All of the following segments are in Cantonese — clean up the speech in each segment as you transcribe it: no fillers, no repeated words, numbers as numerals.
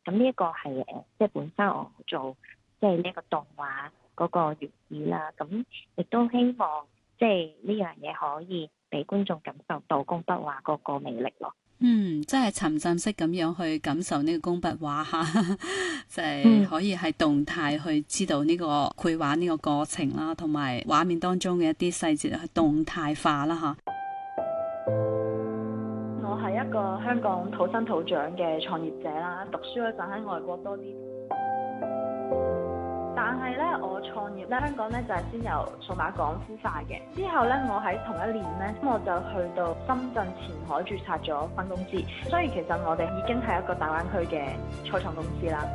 咁呢一個係即係本身我做即係呢個動畫嗰個原意啦。咁亦都希望即係呢樣嘢可以俾觀眾感受到工筆畫嗰個魅力咯。 即係沉浸式咁樣去感受呢個工筆畫吓，就係嗯， 可以係動態去知道呢個繪畫呢個過程啦，同埋畫面當中嘅一啲細節係動態化啦吓。 我係一個香港土生土長嘅創業者啦，讀書嗰陣喺外國多啲。但係咧，我創業咧，香港咧就係先由數碼港孵化嘅。之後咧，我喺同一年咧，我就去到深圳前海註冊咗分公司。所以其實我哋已經係一個大灣區嘅初創公司啦。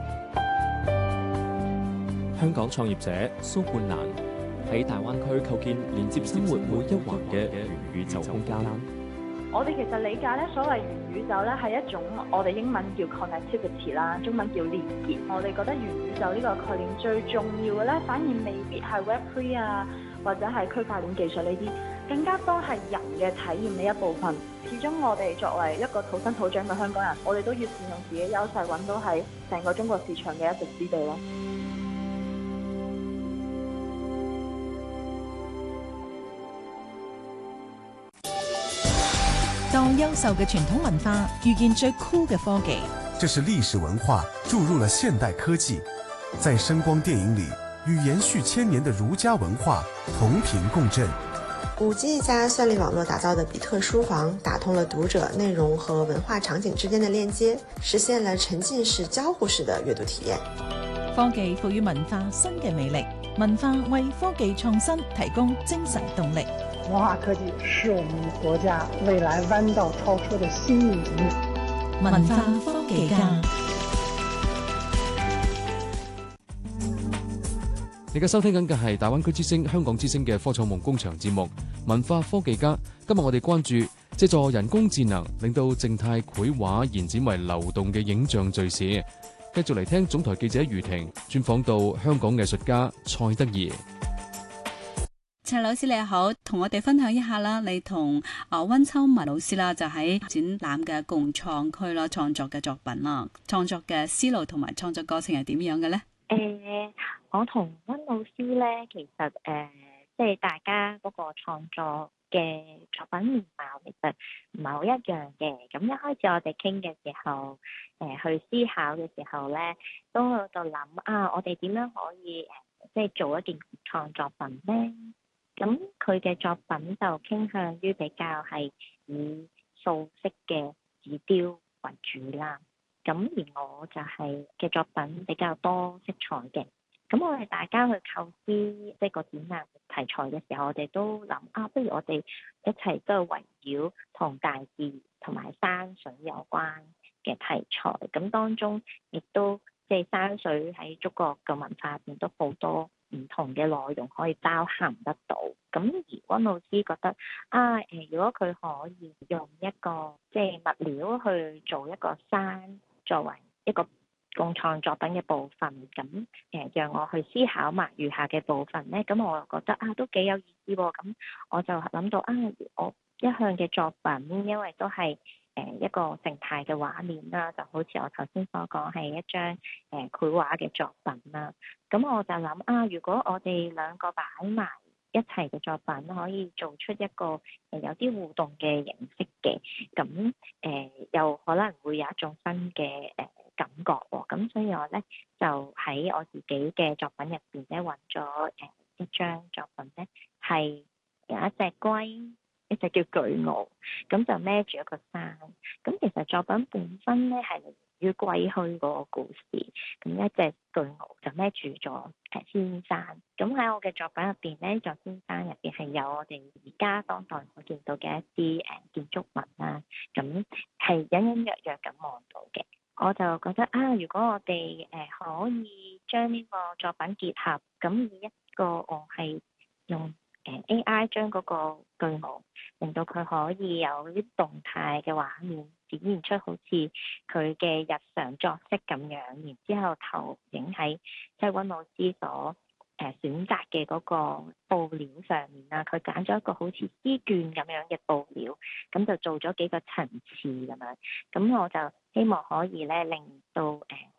香港創業者蘇冠蘭喺大灣區構建連接生活每一環嘅元宇宙空間。 我哋其實理解咧，所謂元宇宙咧係一種我哋英文叫 connectivity 啦，中文叫連結。我哋覺得元宇宙呢個概念最重要嘅咧，反而未必係 Web3 啊，或者係區塊鏈技術呢啲，更加多係人嘅體驗呢一部分。始終我哋作為一個土生土長嘅香港人，我哋都要善用自己優勢，揾到喺成個中國市場嘅一席之地咯。 當優秀嘅傳統文化遇見最酷嘅科技， 這是歷史文化注入了現代科技，在聲光電影裏與延續千年的儒家文化同頻共振。 5G 一家算力網絡打造的比特書房，打通了讀者內容和文化場景之間的鏈接，實現了沉浸式交互式的閱讀體驗。 科技賦予文化新嘅魅力，文化為科技創新提供精神動力。 文化科技是我們國家未來彎道超車的新引擎。 文化科技家。 你而家收聽緊嘅係大灣區之聲、香港之聲嘅科創夢工場節目《文化科技家》。今日我哋關注借助人工智能，令到靜態繪畫延展為流動嘅影像敘事。繼續嚟聽總台記者余婷專訪到香港藝術家蔡德宜。 蔡老師你好，同我哋分享一下啦，你同溫秋文老師啦，就喺展覽嘅共創區啦，創作嘅作品啦，創作嘅思路同埋創作過程係點樣嘅咧？ 我同溫老師咧，其實即係大家嗰個創作嘅作品面貌其實唔係好一樣嘅。咁一開始我哋傾嘅時候，去思考嘅時候咧，都喺度諗我哋點樣可以即係做一件創作品咧？咁佢嘅作品就傾向於比較係以素色嘅紙雕為主啦。咁而我就係嘅作品比較多色彩嘅。咁我哋大家去構思即係個展覽題材嘅時候，我哋都諗不如我哋一齊都係圍繞同大自然同埋山水有關嘅題材。咁當中亦都即係山水喺中國嘅文化入邊都好多唔同嘅內容可以包含得到。咁而溫老師覺得如果佢可以用一個即係物料去做一個山作為一個共創作品嘅部分，咁讓我去思考埋餘下嘅部分咧，咁我又覺得都幾有意思喎。咁我就諗到我一向嘅作品，因為都係一個靜態嘅畫面啦，就好似我頭先所講係一張繪畫嘅作品啦。咁我就諗如果我哋兩個擺埋一齊嘅作品，可以做出一個有啲互動嘅形式嘅，咁又可能會有一種新嘅感覺喎。咁所以我咧就喺我自己嘅作品入邊咧揾咗一張作品咧，係有一隻龜，一隻叫巨鰲，咁就孭住一個山。咁其實作品本身咧係嚟於歸墟嗰個故事，咁一隻巨鰲就孭住咗仙山。咁喺我嘅作品入邊咧，座仙山入邊係有我哋而家當代所見到嘅一啲建築物啦，咁係隱隱約約咁望到嘅。我就覺得如果我哋可以將呢個作品結合，咁以一個我係用AI 將嗰個巨鰲令到佢可以有啲動態嘅畫面展現出好似佢嘅日常作息咁樣，然之後投影喺即係溫老師所選擇嘅嗰個布料上面啦。佢揀咗一個好似絲絹咁樣嘅布料，咁就做咗幾個層次咁樣。咁我就希望可以咧令到